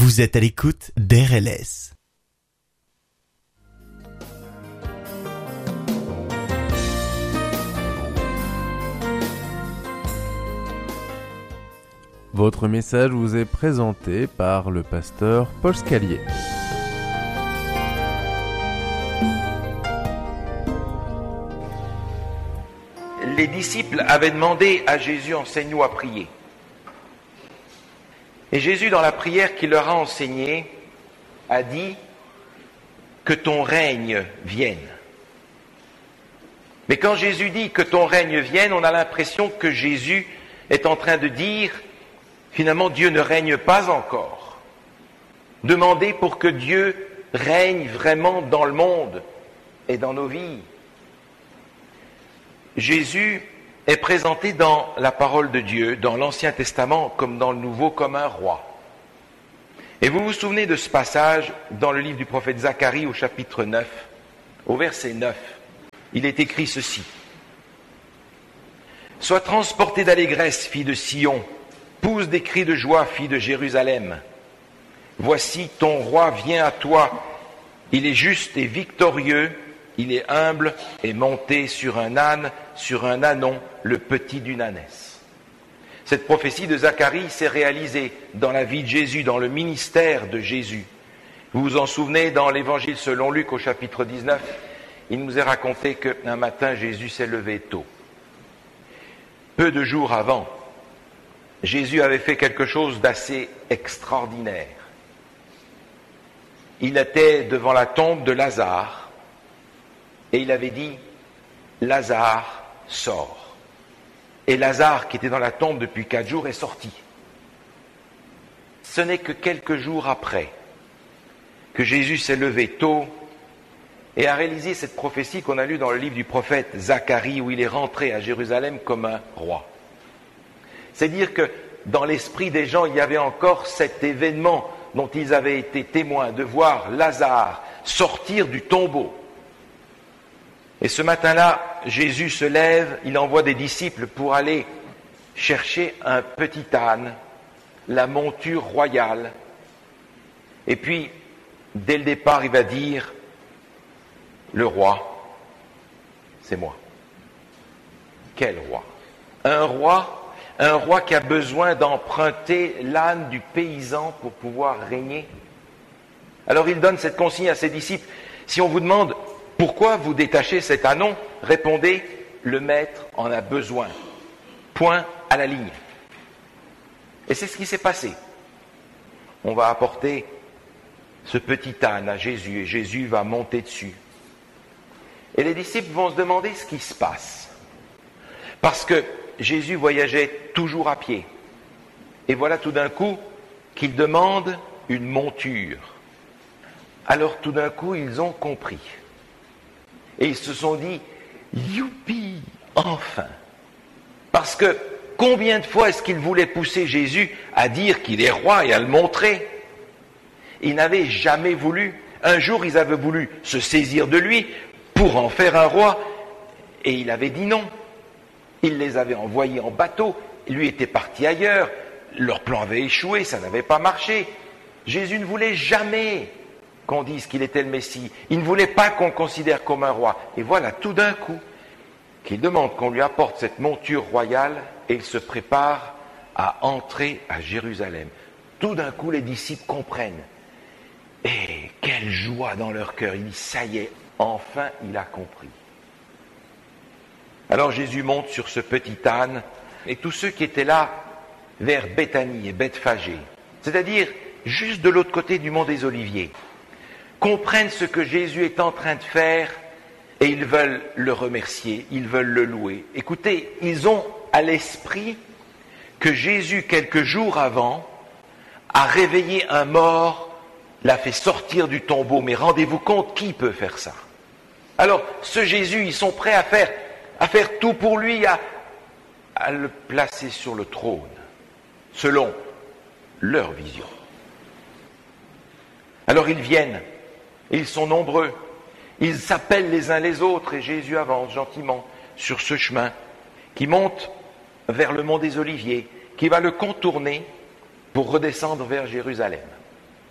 Vous êtes à l'écoute d'RLS. Votre message vous est présenté par le pasteur Paul Scalier. Les disciples avaient demandé à Jésus, enseigne-nous à prier. Et Jésus, dans la prière qu'il leur a enseignée, a dit que ton règne vienne. Mais quand Jésus dit que ton règne vienne, on a l'impression que Jésus est en train de dire, finalement, Dieu ne règne pas encore. Demandez pour que Dieu règne vraiment dans le monde et dans nos vies. Jésus est présenté dans la parole de Dieu, dans l'Ancien Testament comme dans le Nouveau, comme un roi. Et vous vous souvenez de ce passage dans le livre du prophète Zacharie au chapitre 9, au verset 9. Il est écrit ceci. « Sois transportée d'allégresse, fille de Sion, pousse des cris de joie, fille de Jérusalem. Voici ton roi vient à toi, il est juste et victorieux, il est humble et monté sur un âne, sur un ânon, le petit d'une ânesse. » Cette prophétie de Zacharie s'est réalisée dans la vie de Jésus, dans le ministère de Jésus. Vous vous en souvenez, dans l'évangile selon Luc au chapitre 19, il nous est raconté qu'un matin Jésus s'est levé tôt. Peu de jours avant, Jésus avait fait quelque chose d'assez extraordinaire. Il était devant la tombe de Lazare, et il avait dit, Lazare sort. Et Lazare, qui était dans la tombe depuis 4 jours, est sorti. Ce n'est que quelques jours après que Jésus s'est levé tôt et a réalisé cette prophétie qu'on a lue dans le livre du prophète Zacharie, où il est rentré à Jérusalem comme un roi. C'est-à-dire que dans l'esprit des gens, il y avait encore cet événement dont ils avaient été témoins, de voir Lazare sortir du tombeau. Et ce matin-là, Jésus se lève, il envoie des disciples pour aller chercher un petit âne, la monture royale. Et puis, dès le départ, il va dire, le roi, c'est moi. Quel roi? Un roi qui a besoin d'emprunter l'âne du paysan pour pouvoir régner. Alors il donne cette consigne à ses disciples. Si on vous demande, pourquoi vous détachez cet ânon? Répondez, le maître en a besoin. Point à la ligne. Et c'est ce qui s'est passé. On va apporter ce petit âne à Jésus et Jésus va monter dessus. Et les disciples vont se demander ce qui se passe. Parce que Jésus voyageait toujours à pied. Et voilà tout d'un coup qu'il demande une monture. Alors tout d'un coup, ils ont compris. Et ils se sont dit, youpi, enfin. Parce que combien de fois est-ce qu'ils voulaient pousser Jésus à dire qu'il est roi et à le montrer? Ils n'avaient jamais voulu. Un jour, ils avaient voulu se saisir de lui pour en faire un roi. Et il avait dit non. Il les avait envoyés en bateau. Lui était parti ailleurs. Leur plan avait échoué, ça n'avait pas marché. Jésus ne voulait jamais qu'on dise qu'il était le Messie. Il ne voulait pas qu'on le considère comme un roi. Et voilà, tout d'un coup, qu'il demande qu'on lui apporte cette monture royale et il se prépare à entrer à Jérusalem. Tout d'un coup, les disciples comprennent. Et quelle joie dans leur cœur. Il dit, ça y est, enfin il a compris. Alors Jésus monte sur ce petit âne et tous ceux qui étaient là vers Béthanie et Bethphagée, c'est-à-dire juste de l'autre côté du mont des Oliviers, comprennent ce que Jésus est en train de faire et ils veulent le remercier, ils veulent le louer. Écoutez, ils ont à l'esprit que Jésus, quelques jours avant, a réveillé un mort, l'a fait sortir du tombeau. Mais rendez-vous compte, qui peut faire ça? Alors, ce Jésus, ils sont prêts à faire tout pour lui, à le placer sur le trône, selon leur vision. Alors ils viennent, et ils sont nombreux, ils s'appellent les uns les autres, et Jésus avance gentiment sur ce chemin qui monte vers le mont des Oliviers, qui va le contourner pour redescendre vers Jérusalem.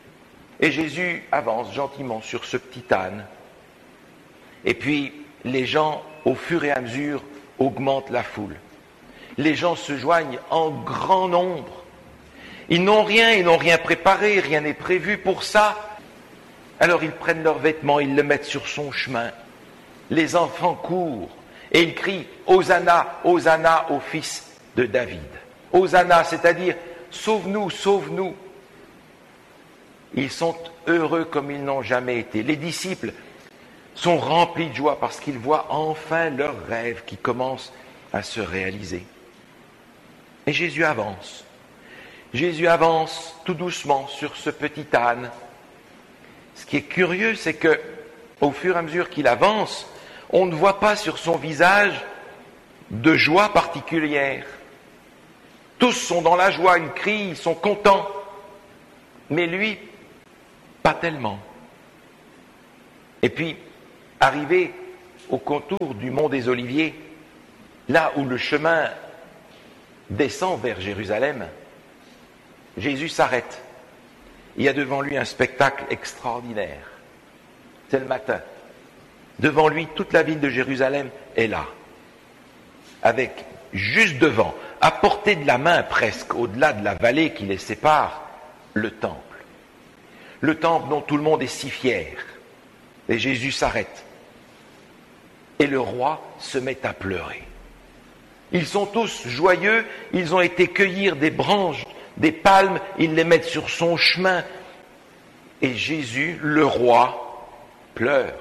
Et Jésus avance gentiment sur ce petit âne. Et puis, les gens, au fur et à mesure, augmentent la foule. Les gens se joignent en grand nombre. Ils n'ont rien préparé, rien n'est prévu pour ça. Alors ils prennent leurs vêtements, ils le mettent sur son chemin. Les enfants courent et ils crient « Hosanna, Hosanna au fils de David ». Hosanna, c'est-à-dire « Sauve-nous, sauve-nous ». Ils sont heureux comme ils n'ont jamais été. Les disciples sont remplis de joie parce qu'ils voient enfin leur rêve qui commence à se réaliser. Et Jésus avance. Jésus avance tout doucement sur ce petit âne. Ce qui est curieux, c'est que, au fur et à mesure qu'il avance, on ne voit pas sur son visage de joie particulière. Tous sont dans la joie, ils crient, ils sont contents. Mais lui, pas tellement. Et puis, arrivé au contour du mont des Oliviers, là où le chemin descend vers Jérusalem, Jésus s'arrête. Il y a devant lui un spectacle extraordinaire. C'est le matin. Devant lui, toute la ville de Jérusalem est là. Avec, juste devant, à portée de la main presque, au-delà de la vallée qui les sépare, le temple. Le temple dont tout le monde est si fier. Et Jésus s'arrête. Et le roi se met à pleurer. Ils sont tous joyeux, ils ont été cueillir des branches, des palmes, ils les mettent sur son chemin. Et Jésus, le roi, pleure.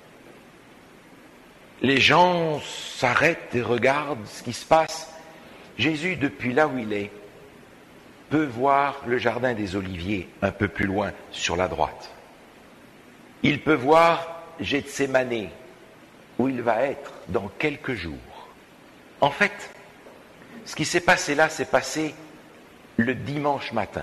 Les gens s'arrêtent et regardent ce qui se passe. Jésus, depuis là où il est, peut voir le jardin des Oliviers un peu plus loin, sur la droite. Il peut voir Gethsémané, où il va être dans quelques jours. En fait, ce qui s'est passé là, s'est passé le dimanche matin.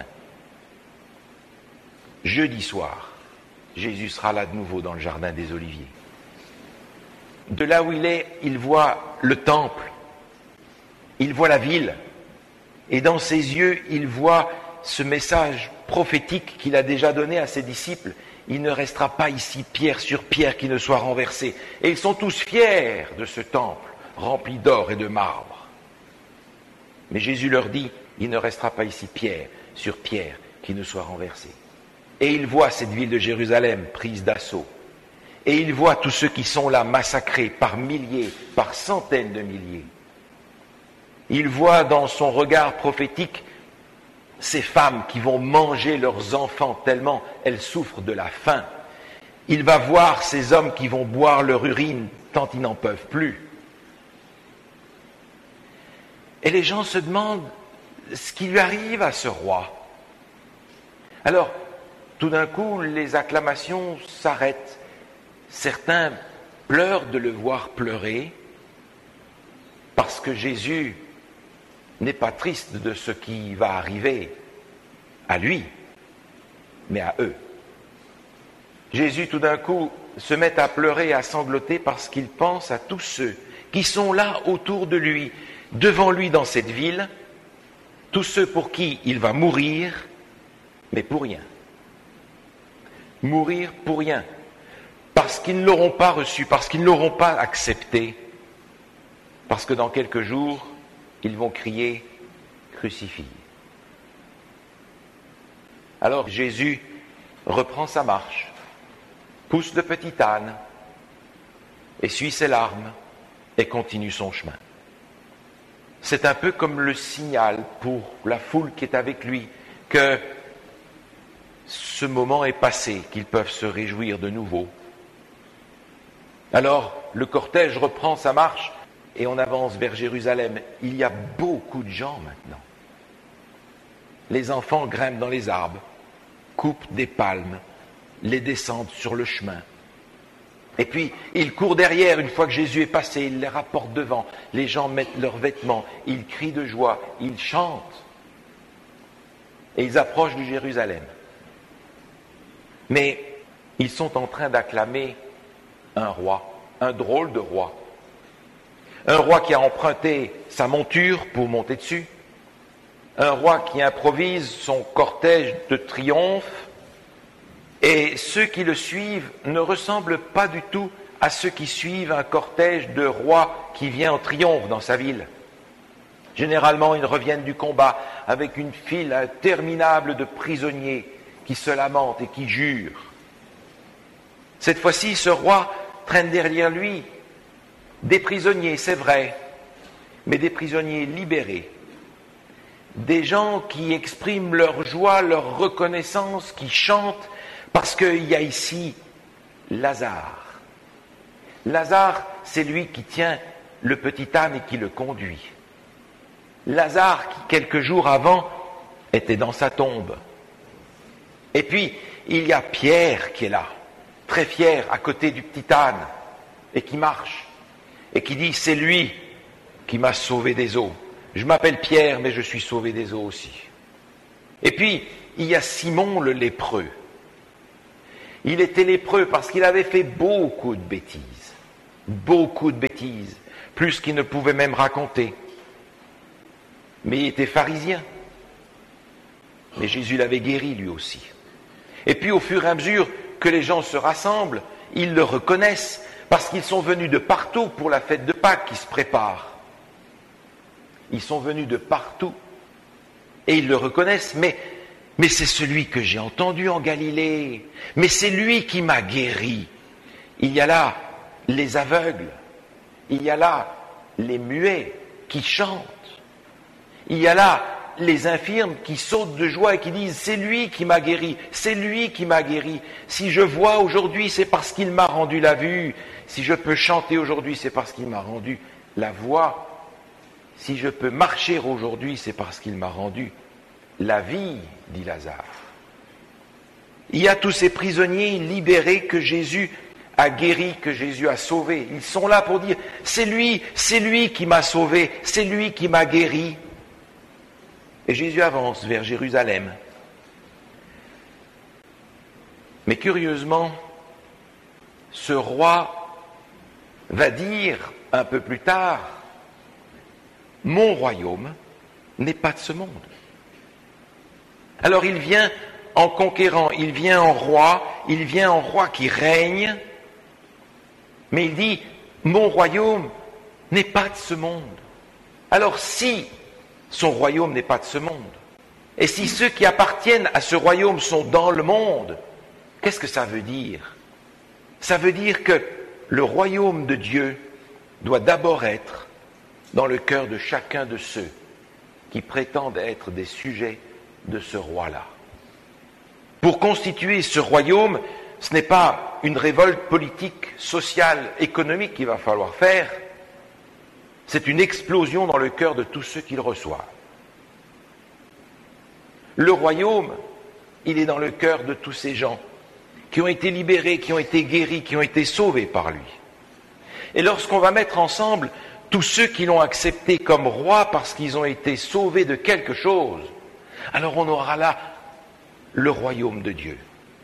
Jeudi soir, Jésus sera là de nouveau dans le jardin des Oliviers. De là où il est, il voit le temple, il voit la ville, et dans ses yeux, il voit ce message prophétique qu'il a déjà donné à ses disciples. Il ne restera pas ici pierre sur pierre qui ne soit renversée. Et ils sont tous fiers de ce temple rempli d'or et de marbre. Mais Jésus leur dit, il ne restera pas ici pierre sur pierre qui ne soit renversée. Et il voit cette ville de Jérusalem prise d'assaut. Et il voit tous ceux qui sont là massacrés par milliers, par centaines de milliers. Il voit dans son regard prophétique ces femmes qui vont manger leurs enfants tellement elles souffrent de la faim. Il va voir ces hommes qui vont boire leur urine tant ils n'en peuvent plus. Et les gens se demandent ce qui lui arrive à ce roi. Alors, tout d'un coup, les acclamations s'arrêtent. Certains pleurent de le voir pleurer parce que Jésus n'est pas triste de ce qui va arriver à lui, mais à eux. Jésus, tout d'un coup, se met à pleurer et à sangloter parce qu'il pense à tous ceux qui sont là autour de lui, devant lui dans cette ville, tous ceux pour qui il va mourir, mais pour rien. Mourir pour rien. Parce qu'ils ne l'auront pas reçu, parce qu'ils ne l'auront pas accepté, parce que dans quelques jours, ils vont crier « Crucifie ». Alors Jésus reprend sa marche, pousse le petit âne, essuie ses larmes et continue son chemin. C'est un peu comme le signal pour la foule qui est avec lui que ce moment est passé, qu'ils peuvent se réjouir de nouveau. Alors le cortège reprend sa marche et on avance vers Jérusalem. Il y a beaucoup de gens maintenant. Les enfants grimpent dans les arbres, coupent des palmes, les descendent sur le chemin. Et puis, ils courent derrière, une fois que Jésus est passé, ils les rapportent devant. Les gens mettent leurs vêtements, ils crient de joie, ils chantent. Et ils approchent de Jérusalem. Mais ils sont en train d'acclamer un roi, un drôle de roi. Un roi qui a emprunté sa monture pour monter dessus. Un roi qui improvise son cortège de triomphe. Et ceux qui le suivent ne ressemblent pas du tout à ceux qui suivent un cortège de rois qui vient en triomphe dans sa ville. Généralement, ils reviennent du combat avec une file interminable de prisonniers qui se lamentent et qui jurent. Cette fois-ci, ce roi traîne derrière lui des prisonniers, c'est vrai, mais des prisonniers libérés. Des gens qui expriment leur joie, leur reconnaissance, qui chantent, parce qu'il y a ici Lazare. Lazare, c'est lui qui tient le petit âne et qui le conduit. Lazare, qui quelques jours avant était dans sa tombe. Et puis, il y a Pierre qui est là, très fier, à côté du petit âne, et qui marche, et qui dit, c'est lui qui m'a sauvé des eaux. Je m'appelle Pierre, mais je suis sauvé des eaux aussi. Et puis, il y a Simon le lépreux. Il était lépreux parce qu'il avait fait beaucoup de bêtises, plus qu'il ne pouvait même raconter. Mais il était pharisien. Mais Jésus l'avait guéri lui aussi. Et puis au fur et à mesure que les gens se rassemblent, ils le reconnaissent parce qu'ils sont venus de partout pour la fête de Pâques qui se prépare. Ils sont venus de partout et ils le reconnaissent, mais c'est celui que j'ai entendu en Galilée, mais c'est lui qui m'a guéri. Il y a là les aveugles, il y a là les muets qui chantent, il y a là les infirmes qui sautent de joie et qui disent « c'est lui qui m'a guéri, c'est lui qui m'a guéri. Si je vois aujourd'hui, c'est parce qu'il m'a rendu la vue. Si je peux chanter aujourd'hui, c'est parce qu'il m'a rendu la voix. Si je peux marcher aujourd'hui, c'est parce qu'il m'a rendu la vie, dit Lazare. » Il y a tous ces prisonniers libérés que Jésus a guéris, que Jésus a sauvés. Ils sont là pour dire « c'est lui qui m'a sauvé, c'est lui qui m'a guéri. » Et Jésus avance vers Jérusalem. Mais curieusement, ce roi va dire un peu plus tard « mon royaume n'est pas de ce monde ». Alors il vient en conquérant, il vient en roi qui règne, mais il dit « mon royaume n'est pas de ce monde ». Alors si son royaume n'est pas de ce monde, et si ceux qui appartiennent à ce royaume sont dans le monde, qu'est-ce que ça veut dire? Ça veut dire que le royaume de Dieu doit d'abord être dans le cœur de chacun de ceux qui prétendent être des sujets de ce roi-là. Pour constituer ce royaume, ce n'est pas une révolte politique, sociale, économique qu'il va falloir faire, c'est une explosion dans le cœur de tous ceux qui le reçoivent. Le royaume, il est dans le cœur de tous ces gens qui ont été libérés, qui ont été guéris, qui ont été sauvés par lui. Et lorsqu'on va mettre ensemble tous ceux qui l'ont accepté comme roi parce qu'ils ont été sauvés de quelque chose, alors on aura là le royaume de Dieu.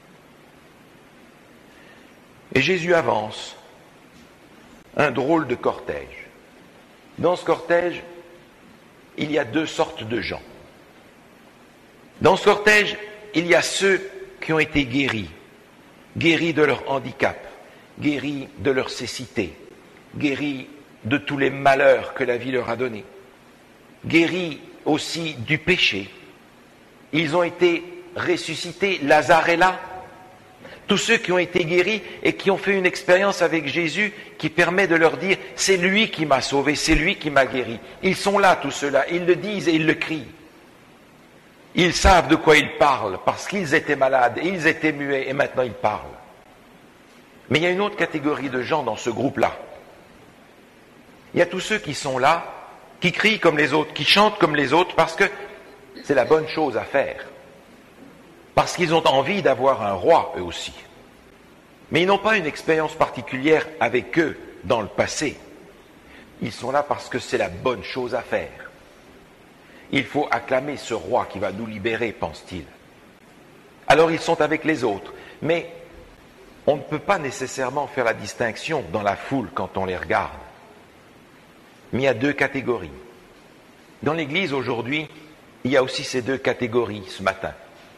Et Jésus avance, un drôle de cortège. Dans ce cortège, il y a deux sortes de gens. Dans ce cortège, il y a ceux qui ont été guéris de leur handicap, guéris de leur cécité, guéris de tous les malheurs que la vie leur a donnés, guéris aussi du péché. Ils ont été ressuscités, Lazare est là. Tous ceux qui ont été guéris et qui ont fait une expérience avec Jésus qui permet de leur dire « c'est lui qui m'a sauvé, c'est lui qui m'a guéri ». Ils sont là, tous ceux-là, ils le disent et ils le crient. Ils savent de quoi ils parlent parce qu'ils étaient malades, ils étaient muets et maintenant ils parlent. Mais il y a une autre catégorie de gens dans ce groupe-là. Il y a tous ceux qui sont là, qui crient comme les autres, qui chantent comme les autres parce que c'est la bonne chose à faire. Parce qu'ils ont envie d'avoir un roi, eux aussi. Mais ils n'ont pas une expérience particulière avec eux dans le passé. Ils sont là parce que c'est la bonne chose à faire. Il faut acclamer ce roi qui va nous libérer, pense-t-il. Alors ils sont avec les autres. Mais on ne peut pas nécessairement faire la distinction dans la foule quand on les regarde. Mais il y a deux catégories. Dans l'Église aujourd'hui, il y a aussi ces deux catégories ce matin.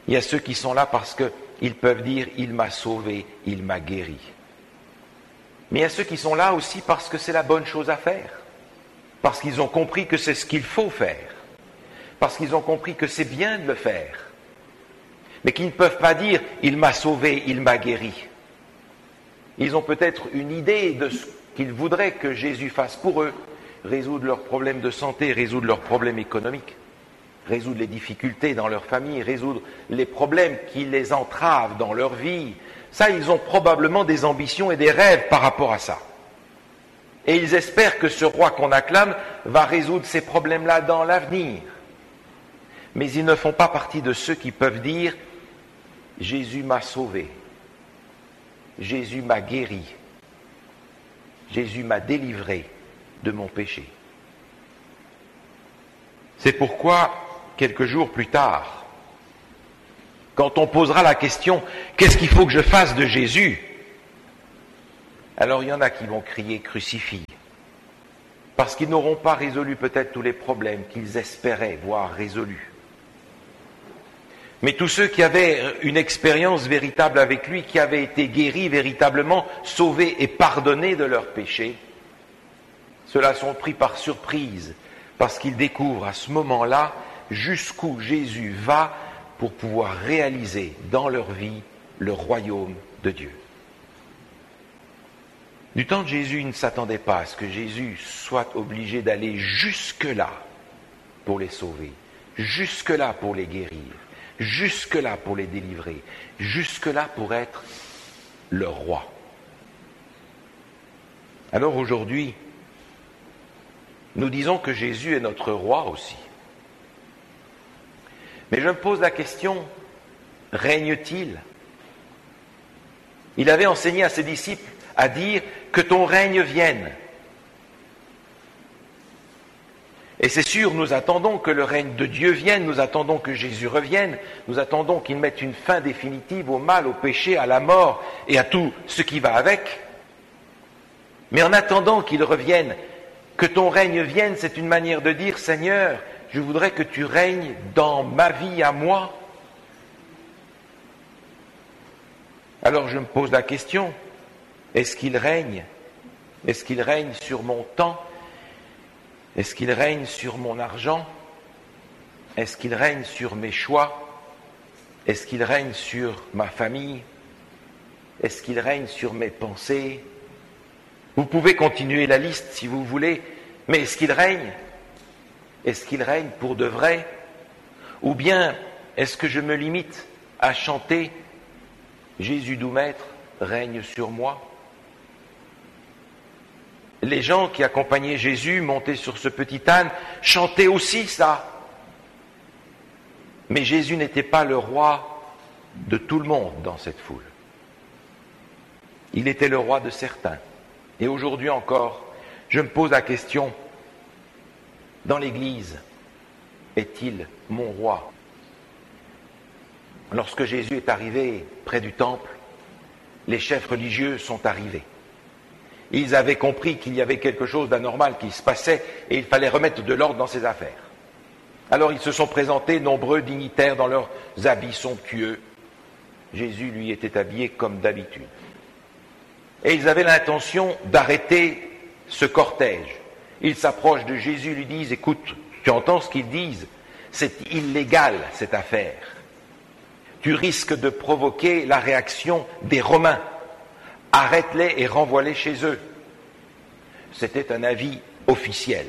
Il y a ceux qui sont là parce qu'ils peuvent dire « il m'a sauvé, il m'a guéri ». Mais il y a ceux qui sont là aussi parce que c'est la bonne chose à faire, parce qu'ils ont compris que c'est ce qu'il faut faire, parce qu'ils ont compris que c'est bien de le faire, mais qui ne peuvent pas dire « il m'a sauvé, il m'a guéri ». Ils ont peut-être une idée de ce qu'ils voudraient que Jésus fasse pour eux, résoudre leurs problèmes de santé, résoudre leurs problèmes économiques, résoudre les difficultés dans leur famille, résoudre les problèmes qui les entravent dans leur vie. Ça, ils ont probablement des ambitions et des rêves par rapport à ça. Et ils espèrent que ce roi qu'on acclame va résoudre ces problèmes-là dans l'avenir. Mais ils ne font pas partie de ceux qui peuvent dire « Jésus m'a sauvé, Jésus m'a guéri, Jésus m'a délivré de mon péché ». C'est pourquoi, quelques jours plus tard, quand on posera la question « Qu'est-ce qu'il faut que je fasse de Jésus ?», alors il y en a qui vont crier « Crucifie », parce qu'ils n'auront pas résolu peut-être tous les problèmes qu'ils espéraient voir résolus. Mais tous ceux qui avaient une expérience véritable avec lui, qui avaient été guéris véritablement, sauvés et pardonnés de leurs péchés, ceux-là sont pris par surprise, parce qu'ils découvrent à ce moment-là jusqu'où Jésus va pour pouvoir réaliser dans leur vie le royaume de Dieu. Du temps de Jésus, ils ne s'attendaient pas à ce que Jésus soit obligé d'aller jusque-là pour les sauver, jusque-là pour les guérir, jusque-là pour les délivrer, jusque-là pour être le roi. Alors aujourd'hui, nous disons que Jésus est notre roi aussi. Mais je me pose la question, règne-t-il ? Il avait enseigné à ses disciples à dire que ton règne vienne. Et c'est sûr, nous attendons que le règne de Dieu vienne, nous attendons que Jésus revienne, nous attendons qu'il mette une fin définitive au mal, au péché, à la mort et à tout ce qui va avec. Mais en attendant qu'il revienne, que ton règne vienne, c'est une manière de dire, Seigneur, je voudrais que tu règnes dans ma vie à moi. Alors je me pose la question, est-ce qu'il règne ? Est-ce qu'il règne sur mon temps ? Est-ce qu'il règne sur mon argent ? Est-ce qu'il règne sur mes choix ? Est-ce qu'il règne sur ma famille ? Est-ce qu'il règne sur mes pensées ? Vous pouvez continuer la liste si vous voulez, mais est-ce qu'il règne ? Est-ce qu'il règne pour de vrai ? Ou bien est-ce que je me limite à chanter « Jésus doux maître règne sur moi » ? Les gens qui accompagnaient Jésus, montés sur ce petit âne, chantaient aussi ça. Mais Jésus n'était pas le roi de tout le monde dans cette foule. Il était le roi de certains. Et aujourd'hui encore, je me pose la question, dans l'Église, est-il mon roi ? Lorsque Jésus est arrivé près du temple, les chefs religieux sont arrivés. Ils avaient compris qu'il y avait quelque chose d'anormal qui se passait et il fallait remettre de l'ordre dans ces affaires. Alors ils se sont présentés, nombreux dignitaires, dans leurs habits somptueux. Jésus, lui, était habillé comme d'habitude. Et ils avaient l'intention d'arrêter ce cortège. Ils s'approchent de Jésus, lui disent, écoute, tu entends ce qu'ils disent ? C'est illégal, cette affaire. Tu risques de provoquer la réaction des Romains. Arrête-les et renvoie-les chez eux. C'était un avis officiel.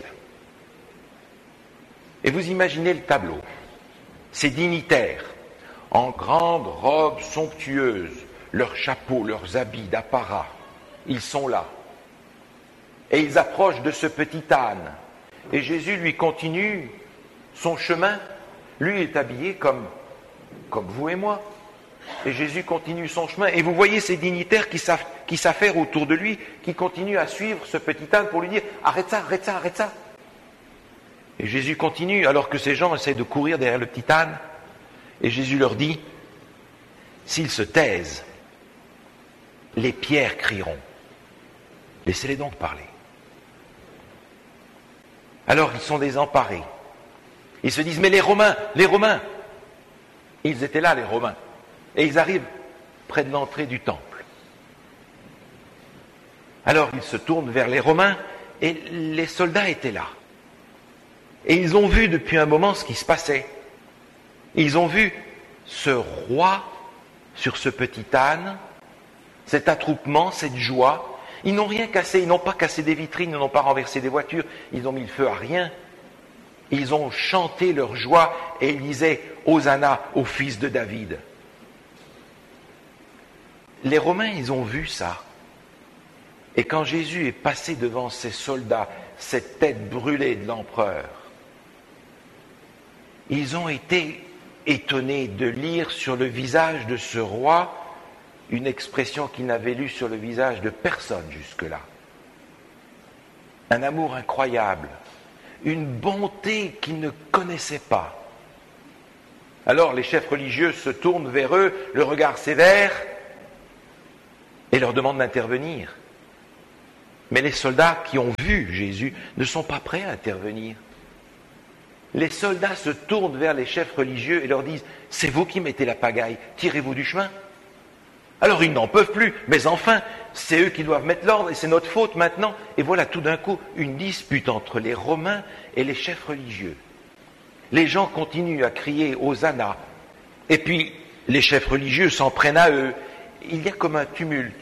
Et vous imaginez le tableau. Ces dignitaires, en grandes robes somptueuses, leurs chapeaux, leurs habits d'apparat, ils sont là. Et ils approchent de ce petit âne. Et Jésus lui continue son chemin. Lui est habillé comme vous et moi. Et Jésus continue son chemin. Et vous voyez ces dignitaires qui s'affairent autour de lui, qui continuent à suivre ce petit âne pour lui dire « Arrête ça, arrête ça, arrête ça !» Et Jésus continue, alors que ces gens essaient de courir derrière le petit âne. Et Jésus leur dit « S'ils se taisent, les pierres crieront. Laissez-les donc parler. » Alors ils sont désemparés. Ils se disent « Mais les Romains !» Ils étaient là, les Romains. Et ils arrivent près de l'entrée du temple. Alors ils se tournent vers les Romains et les soldats étaient là. Et ils ont vu depuis un moment ce qui se passait. Ils ont vu ce roi sur ce petit âne, cet attroupement, cette joie. Ils n'ont rien cassé, ils n'ont pas cassé des vitrines, ils n'ont pas renversé des voitures, ils n'ont mis le feu à rien. Ils ont chanté leur joie et ils disaient « Hosanna au fils de David ». Les Romains, ils ont vu ça. Et quand Jésus est passé devant ces soldats, cette tête brûlée de l'empereur, ils ont été étonnés de lire sur le visage de ce roi une expression qu'ils n'avaient lue sur le visage de personne jusque-là. Un amour incroyable, une bonté qu'ils ne connaissaient pas. Alors les chefs religieux se tournent vers eux, le regard sévère, et leur demandent d'intervenir. Mais les soldats qui ont vu Jésus ne sont pas prêts à intervenir. Les soldats se tournent vers les chefs religieux et leur disent « C'est vous qui mettez la pagaille, tirez-vous du chemin ». Alors ils n'en peuvent plus, mais enfin, c'est eux qui doivent mettre l'ordre et c'est notre faute maintenant. Et voilà tout d'un coup une dispute entre les Romains et les chefs religieux. Les gens continuent à crier « Hosanna ». Et puis les chefs religieux s'en prennent à eux. Il y a comme un tumulte.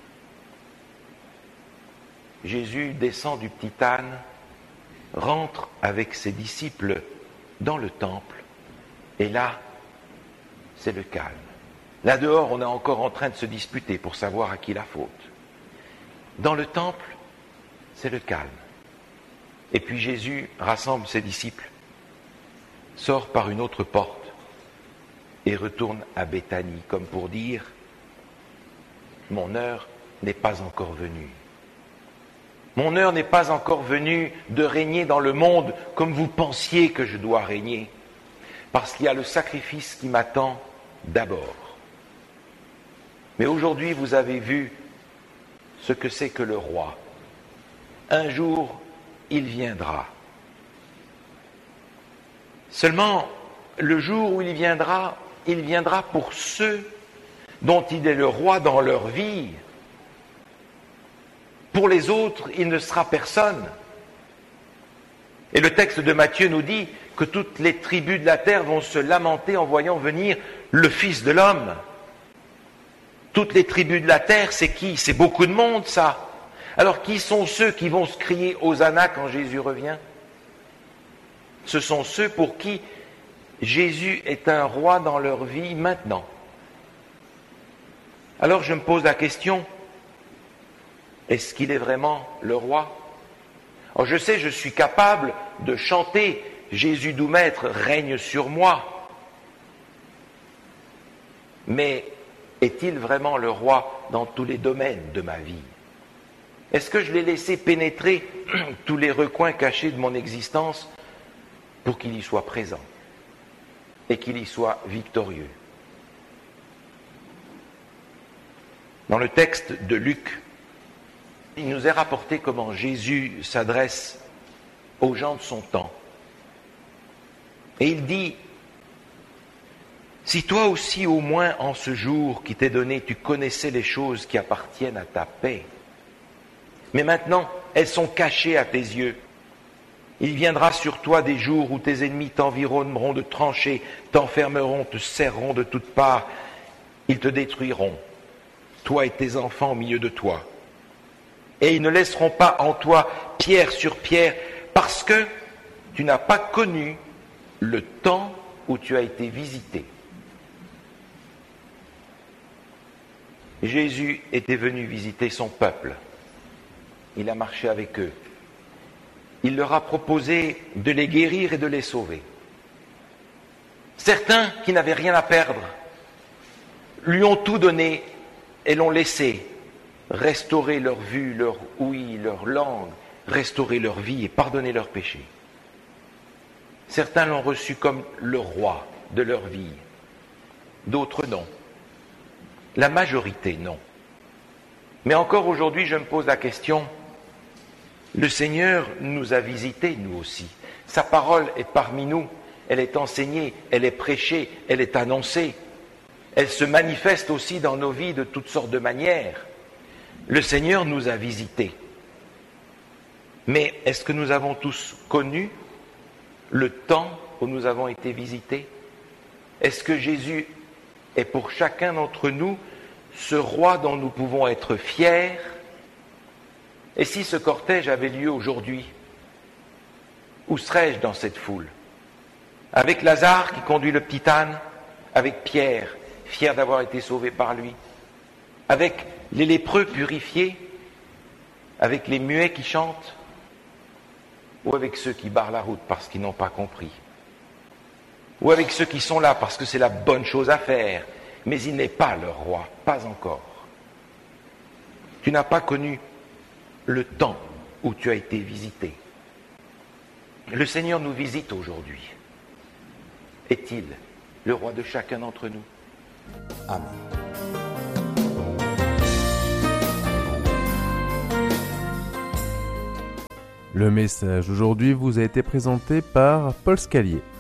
Jésus descend du petit âne, rentre avec ses disciples dans le temple, et là, c'est le calme. Là dehors, on est encore en train de se disputer pour savoir à qui la faute. Dans le temple, c'est le calme. Et puis Jésus rassemble ses disciples, sort par une autre porte et retourne à Béthanie, comme pour dire « Mon heure n'est pas encore venue. Mon heure n'est pas encore venue de régner dans le monde comme vous pensiez que je dois régner, parce qu'il y a le sacrifice qui m'attend d'abord. Mais aujourd'hui, vous avez vu ce que c'est que le roi. Un jour, il viendra. Seulement, le jour où il viendra pour ceux dont il est le roi dans leur vie. Pour les autres, il ne sera personne. Et le texte de Matthieu nous dit que toutes les tribus de la terre vont se lamenter en voyant venir le Fils de l'homme. Toutes les tribus de la terre, c'est qui? C'est beaucoup de monde, ça. Alors, qui sont ceux qui vont se crier Hosanna quand Jésus revient? Ce sont ceux pour qui Jésus est un roi dans leur vie maintenant. Alors, je me pose la question, est-ce qu'il est vraiment le roi? Alors, je sais, je suis capable de chanter « Jésus doux maître règne sur moi ». Mais est-il vraiment le roi dans tous les domaines de ma vie? Est-ce que je l'ai laissé pénétrer tous les recoins cachés de mon existence pour qu'il y soit présent et qu'il y soit victorieux? Dans le texte de Luc, il nous est rapporté comment Jésus s'adresse aux gens de son temps. Et il dit, « Si toi aussi au moins en ce jour qui t'est donné, tu connaissais les choses qui appartiennent à ta paix, mais maintenant elles sont cachées à tes yeux. Il viendra sur toi des jours où tes ennemis t'environneront de tranchées, t'enfermeront, te serreront de toutes parts, ils te détruiront, toi et tes enfants au milieu de toi. Et ils ne laisseront pas en toi pierre sur pierre, parce que tu n'as pas connu le temps où tu as été visité. » Jésus était venu visiter son peuple. Il a marché avec eux. Il leur a proposé de les guérir et de les sauver. Certains qui n'avaient rien à perdre lui ont tout donné et l'ont laissé restaurer leur vue, leur ouïe, leur langue, restaurer leur vie et pardonner leurs péchés. Certains l'ont reçu comme le roi de leur vie, d'autres non. La majorité non. Mais encore aujourd'hui, je me pose la question, le Seigneur nous a visités, nous aussi. Sa parole est parmi nous elle est enseignée, elle est prêchée, elle est annoncée. Elle se manifeste aussi dans nos vies de toutes sortes de manières. Le Seigneur nous a visités. Mais est-ce que nous avons tous connu le temps où nous avons été visités? Est-ce que Jésus est pour chacun d'entre nous ce roi dont nous pouvons être fiers? Et si ce cortège avait lieu aujourd'hui, où serais-je dans cette foule? Avec Lazare qui conduit le petit âne, avec Pierre, fier d'avoir été sauvé par lui, avec les lépreux purifiés, avec les muets qui chantent, ou avec ceux qui barrent la route parce qu'ils n'ont pas compris, ou avec ceux qui sont là parce que c'est la bonne chose à faire, mais il n'est pas leur roi, pas encore. Tu n'as pas connu le temps où tu as été visité. Le Seigneur nous visite aujourd'hui. Est-il le roi de chacun d'entre nous? Amen. Le message aujourd'hui vous a été présenté par Paul Scalier.